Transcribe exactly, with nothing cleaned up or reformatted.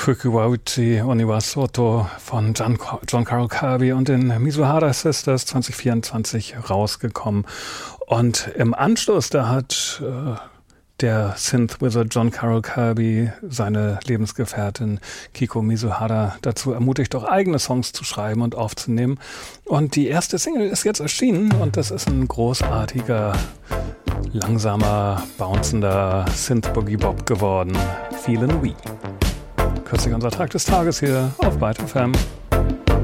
Fukuwauchi Oniwasoto von John, John Carroll Kirby und den Mizuhara Sisters zwanzig vierundzwanzig rausgekommen. Und im Anschluss, da hat äh, der Synth-Wizard John Carroll Kirby seine Lebensgefährtin Kiko Mizuhara dazu ermutigt, auch eigene Songs zu schreiben und aufzunehmen. Und die erste Single ist jetzt erschienen und das ist ein großartiger, langsamer, bouncender Synth-Boogie-Bop geworden. Feelin' We. Kürzlich unser Tag des Tages hier auf Byte F M.